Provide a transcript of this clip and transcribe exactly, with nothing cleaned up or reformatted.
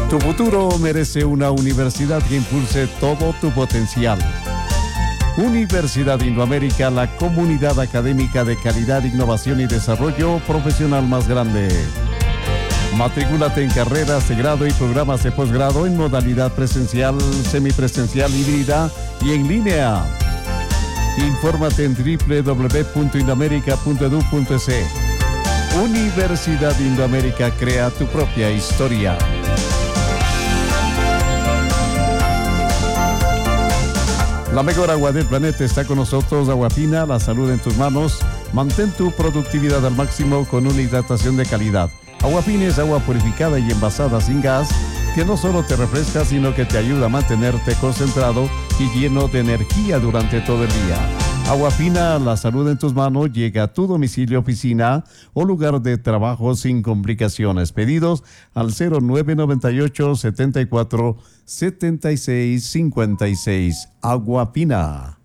Tu futuro merece una universidad que impulse todo tu potencial. Universidad Indoamérica, la comunidad académica de calidad, innovación y desarrollo profesional más grande. Matrículate en carreras de grado y programas de posgrado en modalidad presencial, semipresencial, híbrida y en línea. Infórmate en doble u doble u doble u punto indoamerica punto edu punto es. Universidad Indoamérica, crea tu propia historia. La mejor agua del planeta está con nosotros. Agua Fina, la salud en tus manos. Mantén tu productividad al máximo con una hidratación de calidad. Agua Fina es agua purificada y envasada sin gas, que no solo te refresca, sino que te ayuda a mantenerte concentrado y lleno de energía durante todo el día. Agua Fina, la salud en tus manos, llega a tu domicilio, oficina o lugar de trabajo sin complicaciones. Pedidos al cero nueve nueve ocho, setenta y cuatro, setenta y seis cincuenta y seis. Agua Fina.